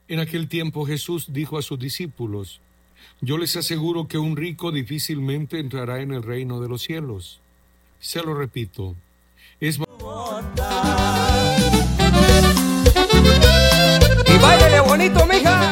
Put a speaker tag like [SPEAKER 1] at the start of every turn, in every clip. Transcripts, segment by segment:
[SPEAKER 1] En aquel tiempo Jesús dijo a sus discípulos: Yo les aseguro que un rico difícilmente entrará en el reino de los cielos. Se lo repito, es más...
[SPEAKER 2] ¡Y báilale bonito, mija!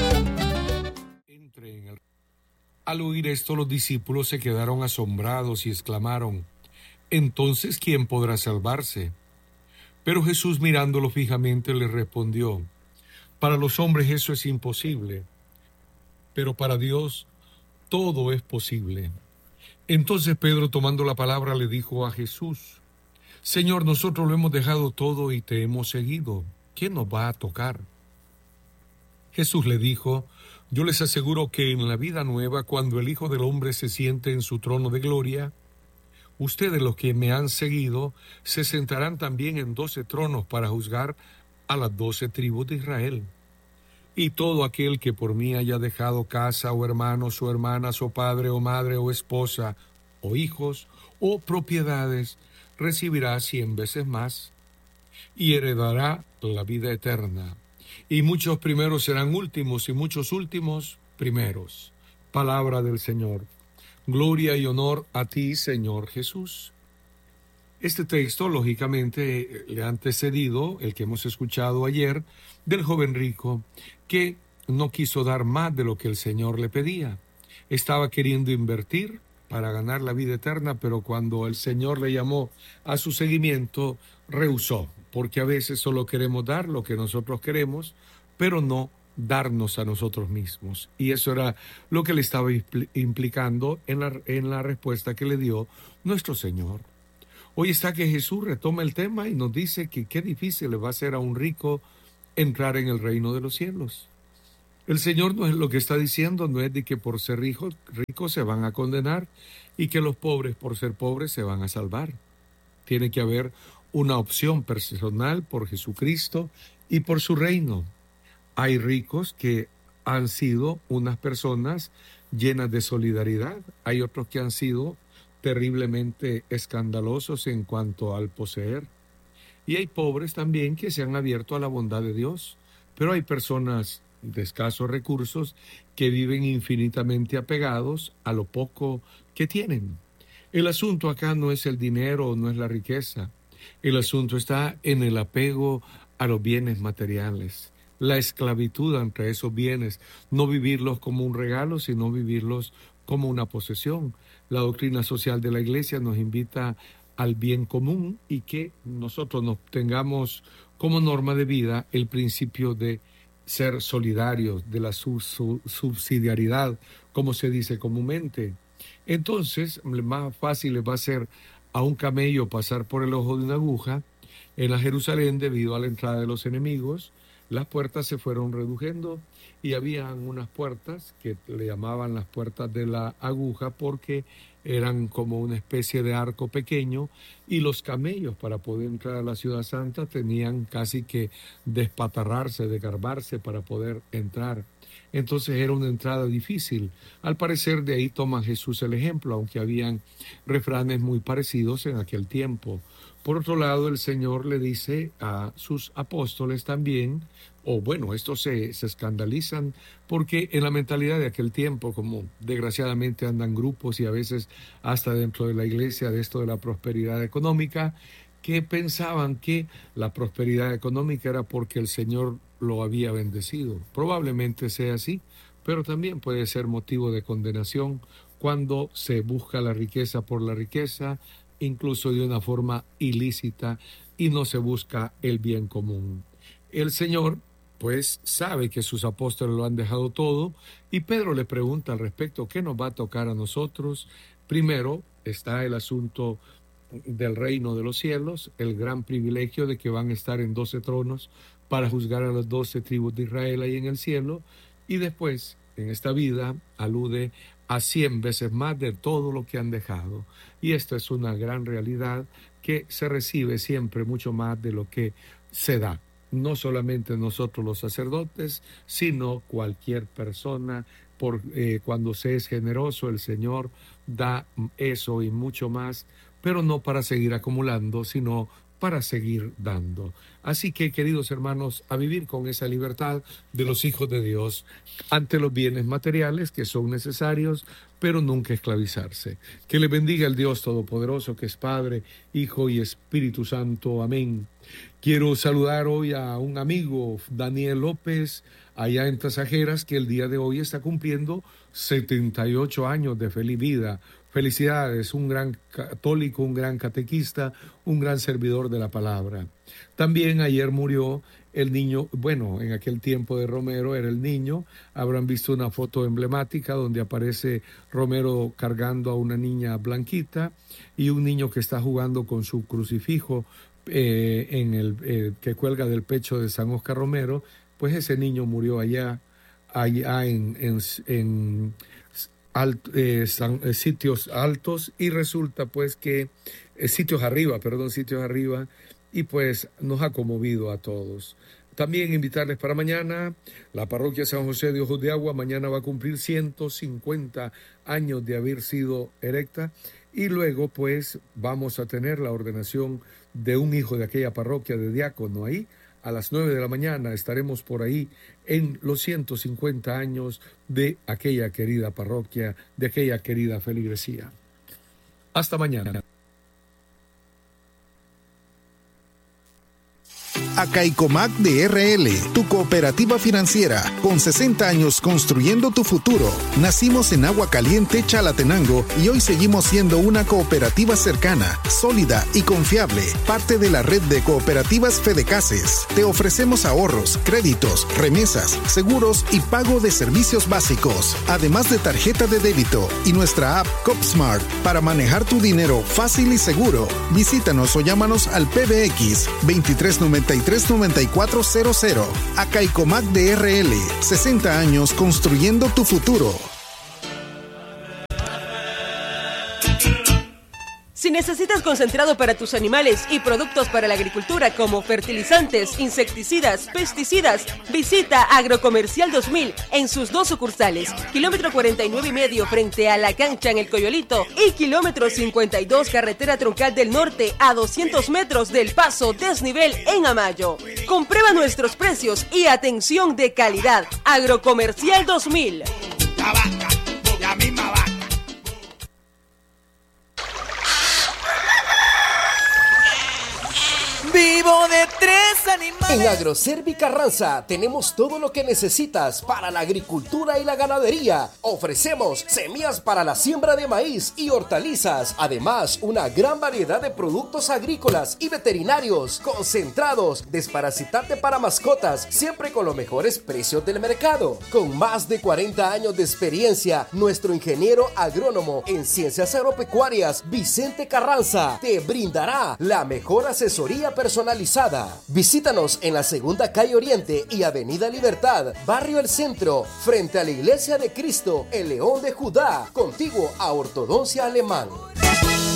[SPEAKER 1] Al oír esto, los discípulos se quedaron asombrados y exclamaron: Entonces, ¿quién podrá salvarse? Pero Jesús, mirándolo fijamente, les respondió: Para los hombres eso es imposible, pero para Dios todo es posible. Entonces Pedro, tomando la palabra, le dijo a Jesús: Señor, nosotros lo hemos dejado todo y te hemos seguido. ¿Quién nos va a tocar? Jesús le dijo: Yo les aseguro que en la vida nueva, cuando el Hijo del Hombre se siente en su trono de gloria, ustedes, los que me han seguido, se sentarán también en 12 tronos para juzgar a las 12 tribus de Israel. Y todo aquel que por mí haya dejado casa o hermanos o hermanas o padre o madre o esposa o hijos o propiedades, recibirá 100 veces más y heredará la vida eterna. Y muchos primeros serán últimos y muchos últimos primeros. Palabra del Señor. Gloria y honor a ti, Señor Jesús. Este texto, lógicamente, le ha antecedido el que hemos escuchado ayer del joven rico que no quiso dar más de lo que el Señor le pedía. Estaba queriendo invertir para ganar la vida eterna, pero cuando el Señor le llamó a su seguimiento, rehusó, porque a veces solo queremos dar lo que nosotros queremos, pero no darnos a nosotros mismos. Y eso era lo que le estaba implicando en la respuesta que le dio nuestro Señor. Hoy está que Jesús retoma el tema y nos dice que qué difícil le va a ser a un rico entrar en el reino de los cielos. El Señor no es lo que está diciendo, no es de que por ser ricos se van a condenar y que los pobres por ser pobres se van a salvar. Tiene que haber una opción personal por Jesucristo y por su reino. Hay ricos que han sido unas personas llenas de solidaridad, hay otros que han sido terriblemente escandalosos en cuanto al poseer. Y hay pobres también que se han abierto a la bondad de Dios, pero hay personas de escasos recursos que viven infinitamente apegados a lo poco que tienen. El asunto acá no es el dinero, no es la riqueza. El asunto está en el apego a los bienes materiales, la esclavitud ante esos bienes, no vivirlos como un regalo, sino vivirlos como una posesión. La doctrina social de la Iglesia nos invita al bien común y que nosotros nos tengamos como norma de vida el principio de ser solidarios, de la subsidiariedad, como se dice comúnmente. Entonces, más fácil va a ser a un camello pasar por el ojo de una aguja. En la Jerusalén, debido a la entrada de los enemigos, las puertas se fueron reduciendo y habían unas puertas que le llamaban las puertas de la aguja porque eran como una especie de arco pequeño, y los camellos para poder entrar a la ciudad santa tenían casi que despatarrarse, desgarbarse para poder entrar. Entonces era una entrada difícil. Al parecer de ahí toma Jesús el ejemplo, aunque habían refranes muy parecidos en aquel tiempo. Por otro lado, el Señor le dice a sus apóstoles también, estos se escandalizan porque en la mentalidad de aquel tiempo, como desgraciadamente andan grupos y a veces hasta dentro de la iglesia de esto de la prosperidad económica, que pensaban que la prosperidad económica era porque el Señor lo había bendecido. Probablemente sea así, pero también puede ser motivo de condenación cuando se busca la riqueza por la riqueza, incluso de una forma ilícita, y no se busca el bien común. El Señor, pues, sabe que sus apóstoles lo han dejado todo, y Pedro le pregunta al respecto: ¿qué nos va a tocar a nosotros? Primero está el asunto del reino de los cielos, el gran privilegio de que van a estar en 12 tronos para juzgar a las 12 tribus de Israel ahí en el cielo, y después, en esta vida, alude a 100 veces más de todo lo que han dejado. Y esto es una gran realidad, que se recibe siempre mucho más de lo que se da. No solamente nosotros los sacerdotes, sino cualquier persona. Cuando se es generoso, el Señor da eso y mucho más, pero no para seguir acumulando, sino para seguir dando. Así que, queridos hermanos, a vivir con esa libertad de los hijos de Dios ante los bienes materiales que son necesarios, pero nunca esclavizarse. Que le bendiga el Dios Todopoderoso, que es Padre, Hijo y Espíritu Santo. Amén. Quiero saludar hoy a un amigo, Daniel López, allá en Tasajeras, que el día de hoy está cumpliendo 78 años de feliz vida. Felicidades, un gran católico, un gran catequista, un gran servidor de la palabra. También ayer murió el niño, bueno, en aquel tiempo de Romero era el niño, habrán visto una foto emblemática donde aparece Romero cargando a una niña blanquita y un niño que está jugando con su crucifijo que cuelga del pecho de San Oscar Romero. Pues ese niño murió allá en sitios altos, y resulta pues que sitios arriba, y pues nos ha conmovido a todos. También invitarles para mañana, la parroquia San José de Ojos de Agua mañana va a cumplir 150 años de haber sido erecta, y luego pues vamos a tener la ordenación de un hijo de aquella parroquia de diácono ahí. A las 9 de la mañana estaremos por ahí en los 150 años de aquella querida parroquia, de aquella querida feligresía. Hasta mañana.
[SPEAKER 3] Acaicomac de RL, tu cooperativa financiera, con 60 años construyendo tu futuro. Nacimos en Agua Caliente, Chalatenango, y hoy seguimos siendo una cooperativa cercana, sólida y confiable, parte de la red de cooperativas Fedecases. Te ofrecemos ahorros, créditos, remesas, seguros y pago de servicios básicos, además de tarjeta de débito y nuestra app CopSmart para manejar tu dinero fácil y seguro. Visítanos o llámanos al PBX 2393-9400. Acaicomac de RL, 60 años construyendo tu futuro.
[SPEAKER 4] Si necesitas concentrado para tus animales y productos para la agricultura como fertilizantes, insecticidas, pesticidas, visita Agrocomercial 2000 en sus 2 sucursales, kilómetro 49,5 frente a la cancha en El Coyolito y kilómetro 52 carretera troncal del norte a 200 metros del paso desnivel en Amayo. Comprueba nuestros precios y atención de calidad. Agrocomercial 2000.
[SPEAKER 5] La vaca, la misma vaca.
[SPEAKER 2] Vivo de 3 animales.
[SPEAKER 6] En Agroservi Carranza tenemos todo lo que necesitas para la agricultura y la ganadería. Ofrecemos semillas para la siembra de maíz y hortalizas. Además, una gran variedad de productos agrícolas y veterinarios, concentrados, desparasitante para mascotas, siempre con los mejores precios del mercado. Con más de 40 años de experiencia, nuestro ingeniero agrónomo en ciencias agropecuarias, Vicente Carranza, te brindará la mejor asesoría personalizada. Visítanos en la 2ª calle Oriente y Avenida Libertad, Barrio El Centro, frente a la Iglesia de Cristo, el León de Judá, contiguo a Ortodoncia Alemán.